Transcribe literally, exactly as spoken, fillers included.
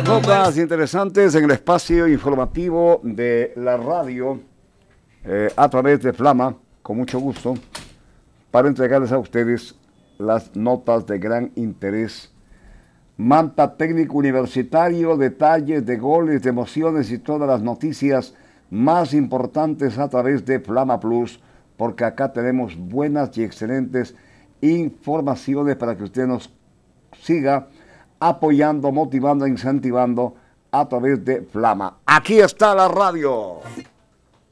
Notas interesantes en el espacio informativo de la radio eh, a través de Flama, con mucho gusto, para entregarles a ustedes las notas de gran interés. Manta Técnico Universitario, detalles de goles, de emociones y todas las noticias más importantes a través de Flama Plus, porque acá tenemos buenas y excelentes informaciones para que usted nos siga apoyando, motivando, incentivando a través de Flama. Aquí está la radio.